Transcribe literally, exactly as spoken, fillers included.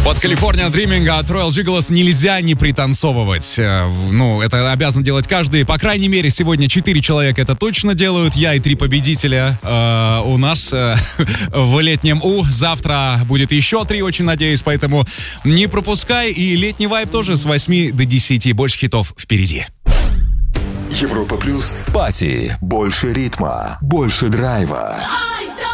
Под California Dreaming от Royal Gigolos нельзя не пританцовывать. Ну, это обязан делать каждый. По крайней мере, сегодня четыре человека это точно делают. Я и три победителя э, у нас э, в летнем У. Завтра будет еще три, очень надеюсь. Поэтому не пропускай. И летний вайб тоже с восьми до десяти. Больше хитов впереди. Европа плюс. Пати. Больше ритма. Больше драйва.